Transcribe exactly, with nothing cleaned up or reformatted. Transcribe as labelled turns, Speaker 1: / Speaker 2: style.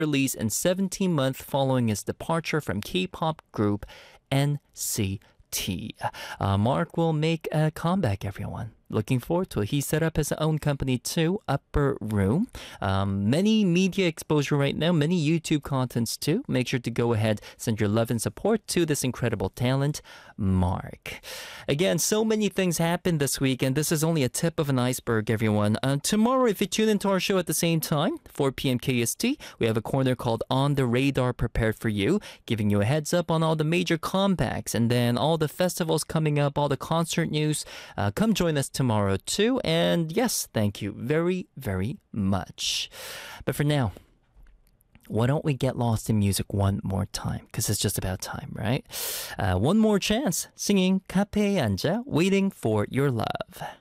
Speaker 1: release in seventeen months following his departure from K-pop group N C T. Uh, Mark will make a comeback, everyone. Looking forward to it. He set up his own company too, Upper Room. Um, many media exposure right now, many YouTube contents too. Make sure to go ahead, send your love and support to this incredible talent, Mark. Again, so many things happened this week, and this is only a tip of an iceberg, everyone. Uh, tomorrow, if you tune into our show at the same time, four p.m. K S T, we have a corner called On the Radar prepared for you, giving you a heads up on all the major comebacks and then all the festivals coming up, all the concert news. Uh, come join us tomorrow too. And yes, thank you very, very much. But for now, why don't we get lost in music one more time? Because it's just about time, right? Uh, one more chance, singing Kape Anja, Waiting for Your Love.